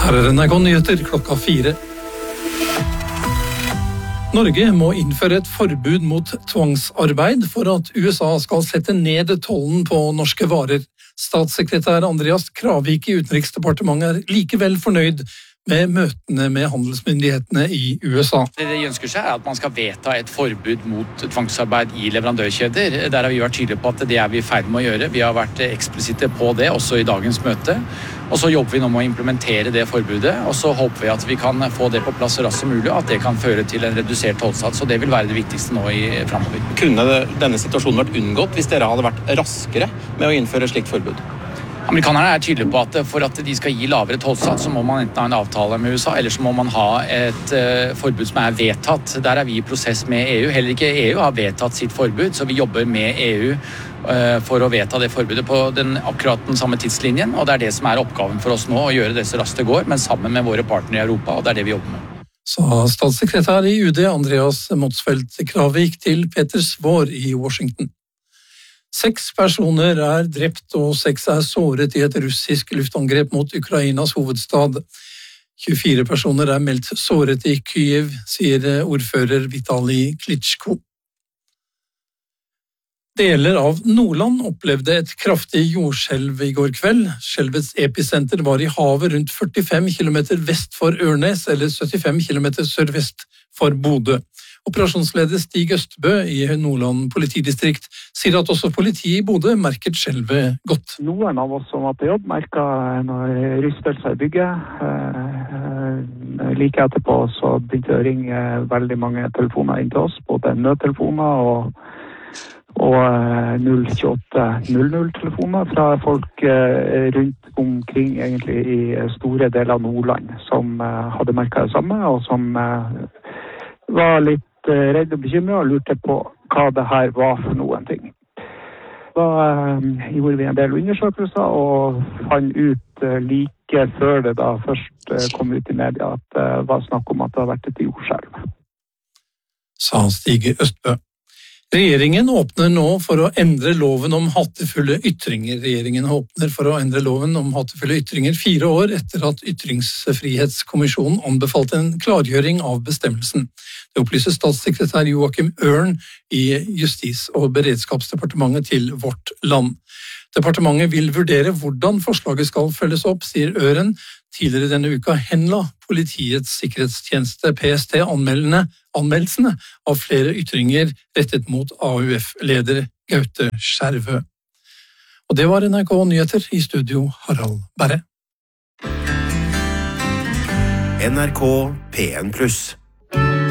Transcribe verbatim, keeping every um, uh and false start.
Her er N R K Nyheter klokka fire. Norge må innføre et forbud mot tvangsarbeid for at U S A skal sette ned tollen på norske varer. Statssekretær Andreas Kravik i Utenriksdepartementet er likevel fornøyd med møtene med handelsmyndighetene i U S A. Det de ønsker seg er at man skal vedta et forbud mot tvangsarbeid i leverandørkjeder. Der har vi vært tydelige på at det er vi i ferd med å gjøre. Vi har vært eksplisitte på det, også i dagens møte. Og så jobber vi nå med å implementere det forbudet, og så håper vi at vi kan få det på plass så raskt som mulig, og at det kan føre til en redusert tollsats, og det vil være det viktigste nå i fremover. Kunne denne situasjonen vært unngått hvis dere hadde vært raskere med å innføre et slikt forbud? Amerikanerne er tydelige på at for at de skal gi lavere tollsats, så må man enten ha en avtale med U S A, eller så må man ha et uh, forbud som er vedtatt. Der er vi i prosess med E U. Heller ikke E U har vedtatt sitt forbud, så vi jobber med E U uh, for å vedta det forbudet på den, akkurat den samme tidslinjen, og det er det som er oppgaven for oss nå, å gjøre det så raskt det går, men sammen med våre partnere i Europa, og det er det vi jobber med. Sa statssekretær i U D Andreas Motzfeldt Kravik til Peter Svår i Washington. Seks personer er drept og seks er såret i et russisk luftangrep mot Ukrainas hovedstad. tjuefire personer er meldt såret i Kyiv, sier ordfører Vitali Klitschko. Deler av Nordland opplevde et kraftig jordskjelv i går kveld. Skjelvets episenter var i havet rundt førtifem kilometer vest for Ørnes, eller syttifem kilometer sørvest for Bodø. Operasjonsleder Stig Østbø i Nordland politidistrikt sier at også politiet i Bodø merket skjelvet godt. Noen av oss som var på jobb merket noen rystelser i bygget. Like etterpå så begynte det å ringe veldig mange telefoner inn til oss, både nødtelefoner og, og null åtte null null telefoner fra folk rundt omkring egentlig i store deler av Nordland som hadde merket det samme, og som var litt redd og bekymret og lurte på hva det her var for noen ting. Da eh, gjorde vi en del undersøkelser og fant ut eh, like før det da først eh, kom ut i media at det eh, var snakk om at det har vært et jordskjelv. Sa Stig Østbø. Regjeringen åpner nå for å endre loven om hatefulle ytringer. Regjeringen åpner for å endre loven om hatefulle ytringer fire år etter at Ytringsfrihetskommisjonen anbefalte en klargjøring av bestemmelsen. Det opplyser statssekretær Joakim Ørn i Justis- og beredskapsdepartementet til Vårt Land. Departementet vil vurdere hvordan forslaget skal følges opp, sier Øren. Tidligere denne uka henla Politiets sikkerhetstjeneste P S T anmeldende anmeldelsene av flere ytringer rettet mot A U F-leder Gaute Skjervø. Og det var N R K Nyheter, i studio Harald Berre. N R K P en pluss